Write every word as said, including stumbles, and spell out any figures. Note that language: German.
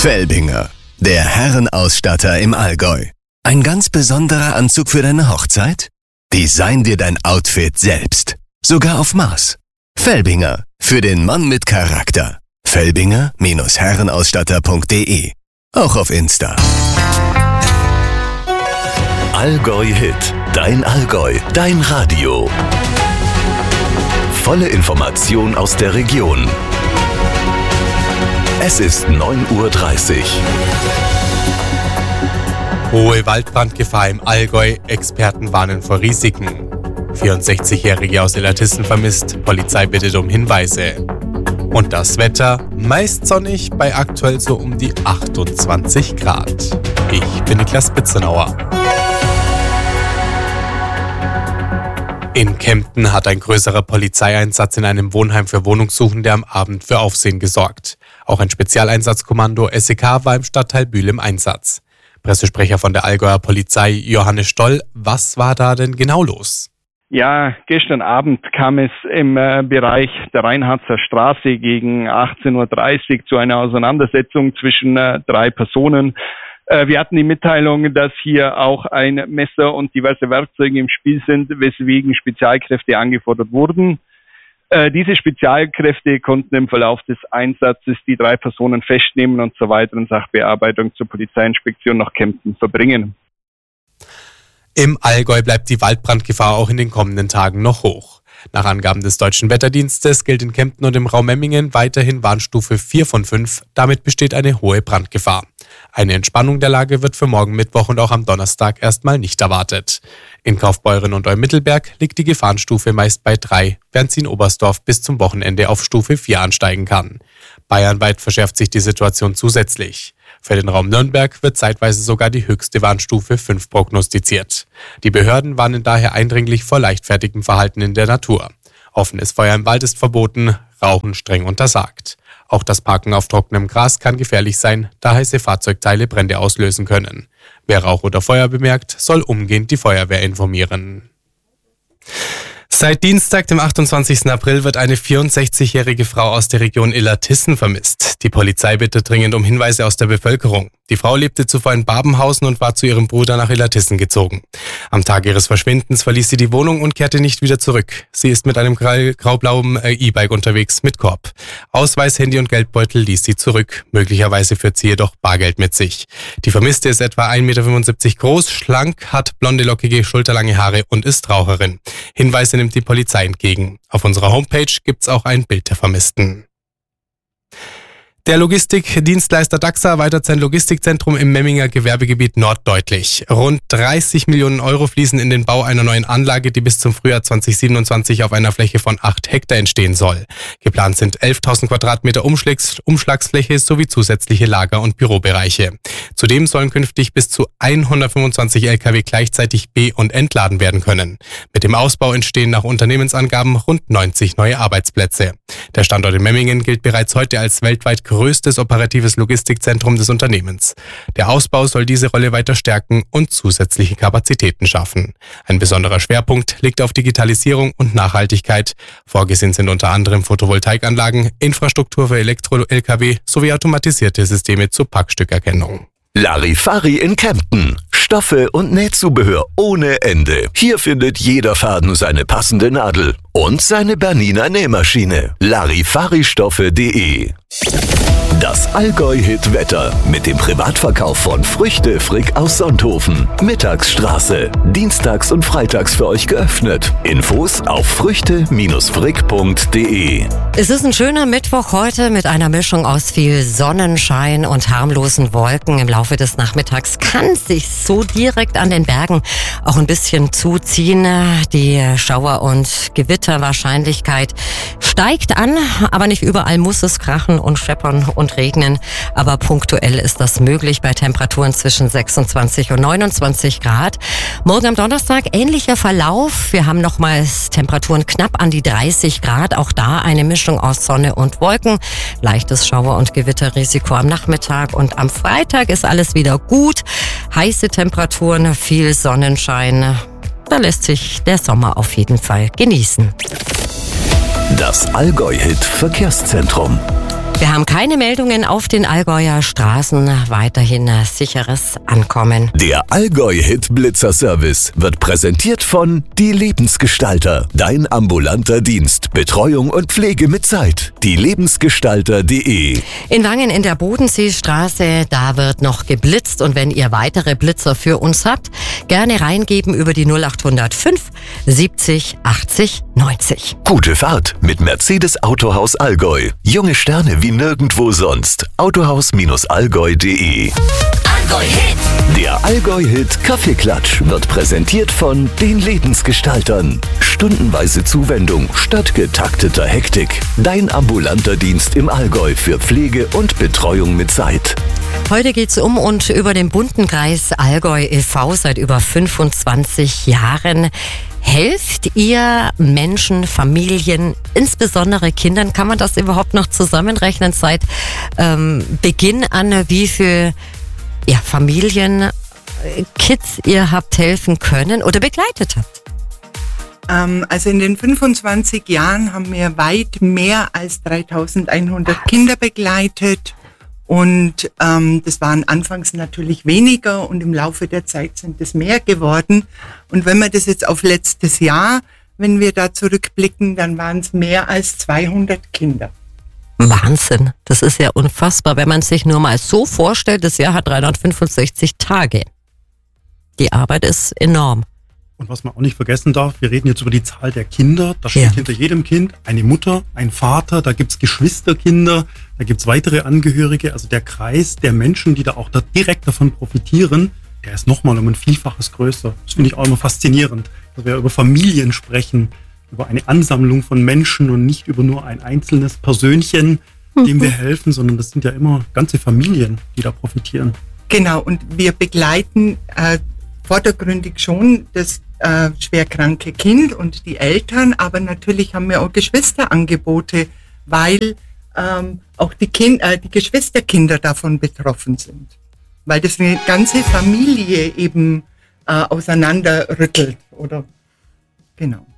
Felbinger, der Herrenausstatter im Allgäu. Ein ganz besonderer Anzug für deine Hochzeit? Design dir dein Outfit selbst. Sogar auf Maß. Felbinger, für den Mann mit Charakter. Felbinger Herrenausstatter punkt de. Auch auf Insta. Allgäu Hit. Dein Allgäu. Dein Radio. Volle Information aus der Region. Es ist neun Uhr dreißig. Hohe Waldbrandgefahr im Allgäu. Experten warnen vor Risiken. vierundsechzigjährige aus Illertissen vermisst. Polizei bittet um Hinweise. Und das Wetter, meist sonnig bei aktuell so um die achtundzwanzig Grad. Ich bin Niklas Spitzenauer. In Kempten hat ein größerer Polizeieinsatz in einem Wohnheim für Wohnungssuchende am Abend für Aufsehen gesorgt. Auch ein Spezialeinsatzkommando S E K war im Stadtteil Bühl im Einsatz. Pressesprecher von der Allgäuer Polizei, Johannes Stoll, was war da denn genau los? Ja, gestern Abend kam es im äh, Bereich der Reinhardser Straße gegen achtzehn Uhr dreißig zu einer Auseinandersetzung zwischen äh, drei Personen. Äh, wir hatten die Mitteilung, dass hier auch ein Messer und diverse Werkzeuge im Spiel sind, weswegen Spezialkräfte angefordert wurden. Äh, diese Spezialkräfte konnten im Verlauf des Einsatzes die drei Personen festnehmen und zur weiteren Sachbearbeitung zur Polizeiinspektion nach Kempten verbringen. Im Allgäu bleibt die Waldbrandgefahr auch in den kommenden Tagen noch hoch. Nach Angaben des Deutschen Wetterdienstes gilt in Kempten und im Raum Memmingen weiterhin Warnstufe vier von fünf. Damit besteht eine hohe Brandgefahr. Eine Entspannung der Lage wird für morgen Mittwoch und auch am Donnerstag erstmal nicht erwartet. In Kaufbeuren und Eumittelberg liegt die Gefahrenstufe meist bei drei, während sie in Oberstdorf bis zum Wochenende auf Stufe vier ansteigen kann. Bayernweit verschärft sich die Situation zusätzlich. Für den Raum Nürnberg wird zeitweise sogar die höchste Warnstufe fünf prognostiziert. Die Behörden warnen daher eindringlich vor leichtfertigem Verhalten in der Natur. Offenes Feuer im Wald ist verboten, Rauchen streng untersagt. Auch das Parken auf trockenem Gras kann gefährlich sein, da heiße Fahrzeugteile Brände auslösen können. Wer Rauch oder Feuer bemerkt, soll umgehend die Feuerwehr informieren. Seit Dienstag, dem achtundzwanzigsten April, wird eine vierundsechzigjährige Frau aus der Region Illertissen vermisst. Die Polizei bittet dringend um Hinweise aus der Bevölkerung. Die Frau lebte zuvor in Babenhausen und war zu ihrem Bruder nach Illertissen gezogen. Am Tag ihres Verschwindens verließ sie die Wohnung und kehrte nicht wieder zurück. Sie ist mit einem graublauen E-Bike unterwegs mit Korb. Ausweis, Handy und Geldbeutel ließ sie zurück. Möglicherweise führt sie jedoch Bargeld mit sich. Die Vermisste ist etwa ein Meter fünfundsiebzig groß, schlank, hat blonde, lockige, schulterlange Haare und ist Raucherin. Hinweise nimmt die Polizei entgegen. Auf unserer Homepage gibt's auch ein Bild der Vermissten. Der Logistikdienstleister Daxa erweitert sein Logistikzentrum im Memminger Gewerbegebiet Nord deutlich. Rund dreißig Millionen Euro fließen in den Bau einer neuen Anlage, die bis zum Frühjahr zweitausendsiebenundzwanzig auf einer Fläche von acht Hektar entstehen soll. Geplant sind elftausend Quadratmeter Umschlags- Umschlagsfläche sowie zusätzliche Lager- und Bürobereiche. Zudem sollen künftig bis zu hundertfünfundzwanzig L K W gleichzeitig be- und entladen werden können. Mit dem Ausbau entstehen nach Unternehmensangaben rund neunzig neue Arbeitsplätze. Der Standort in Memmingen gilt bereits heute als weltweit größtes operatives Logistikzentrum des Unternehmens. Der Ausbau soll diese Rolle weiter stärken und zusätzliche Kapazitäten schaffen. Ein besonderer Schwerpunkt liegt auf Digitalisierung und Nachhaltigkeit. Vorgesehen sind unter anderem Photovoltaikanlagen, Infrastruktur für Elektro-L K W sowie automatisierte Systeme zur Packstückerkennung. Larifari in Kempten. Stoffe und Nähzubehör ohne Ende. Hier findet jeder Faden seine passende Nadel und seine Bernina Nähmaschine. Larifaristoffe punkt de. Das Allgäu-Hit-Wetter mit dem Privatverkauf von Früchte Frick aus Sonthofen. Mittagsstraße. Dienstags und freitags für euch geöffnet. Infos auf früchte Frick punkt de. Es ist ein schöner Mittwoch heute mit einer Mischung aus viel Sonnenschein und harmlosen Wolken. Im Laufe des Nachmittags kann sich so direkt an den Bergen auch ein bisschen zuziehen. Die Schauer- und Gewitterwahrscheinlichkeit steigt an, aber nicht überall muss es krachen und scheppern und regnen. Aber punktuell ist das möglich bei Temperaturen zwischen sechsundzwanzig und neunundzwanzig Grad. Morgen am Donnerstag ähnlicher Verlauf. Wir haben nochmals Temperaturen knapp an die dreißig Grad. Auch da eine Mischung aus Sonne und Wolken. Leichtes Schauer- und Gewitterrisiko am Nachmittag. Und am Freitag ist alles wieder gut. Heiße Temperaturen, viel Sonnenschein. Da lässt sich der Sommer auf jeden Fall genießen. Das Allgäu-Hit Verkehrszentrum. Wir haben keine Meldungen auf den Allgäuer Straßen. Weiterhin sicheres Ankommen. Der Allgäu-Hit-Blitzer-Service wird präsentiert von Die Lebensgestalter. Dein ambulanter Dienst. Betreuung und Pflege mit Zeit. die lebensgestalter punkt de. In Wangen in der Bodenseestraße, da wird noch geblitzt. Und wenn ihr weitere Blitzer für uns habt, gerne reingeben über die null acht null fünf siebzig achtzig neunzig. Gute Fahrt mit Mercedes Autohaus Allgäu. Junge Sterne wie nirgendwo sonst. autohaus Allgäu punkt de. Allgäu-Hit. Der Allgäu-Hit Kaffeeklatsch wird präsentiert von den Lebensgestaltern. Stundenweise Zuwendung statt getakteter Hektik. Dein ambulanter Dienst im Allgäu für Pflege und Betreuung mit Zeit. Heute geht's um und über den bunten Kreis Allgäu e V seit über fünfundzwanzig Jahren. Helft ihr Menschen, Familien, insbesondere Kindern? Kann man das überhaupt noch zusammenrechnen seit ähm, Beginn an, wie viel ja, Familien, Kids ihr habt helfen können oder begleitet habt? Ähm, also in den fünfundzwanzig Jahren haben wir weit mehr als dreitausendeinhundert Kinder begleitet. Und ähm, das waren anfangs natürlich weniger und im Laufe der Zeit sind es mehr geworden. Und wenn wir das jetzt auf letztes Jahr, wenn wir da zurückblicken, dann waren es mehr als zweihundert Kinder. Wahnsinn, das ist ja unfassbar, wenn man sich nur mal so vorstellt, das Jahr hat dreihundertfünfundsechzig Tage. Die Arbeit ist enorm. Und was man auch nicht vergessen darf, wir reden jetzt über die Zahl der Kinder. Da steht ja hinter jedem Kind eine Mutter, ein Vater, da gibt's Geschwisterkinder, da gibt's weitere Angehörige. Also der Kreis der Menschen, die da auch da direkt davon profitieren, der ist nochmal um ein Vielfaches größer. Das finde ich auch immer faszinierend, dass wir über Familien sprechen, über eine Ansammlung von Menschen und nicht über nur ein einzelnes Persönchen, dem wir helfen, sondern das sind ja immer ganze Familien, die da profitieren. Genau, und wir begleiten äh, vordergründig schon das äh, schwerkranke Kind und die Eltern, aber natürlich haben wir auch Geschwisterangebote, weil ähm, auch die, kind, äh, die Geschwisterkinder davon betroffen sind. Weil das eine ganze Familie eben äh, auseinanderrüttelt, oder? Genau.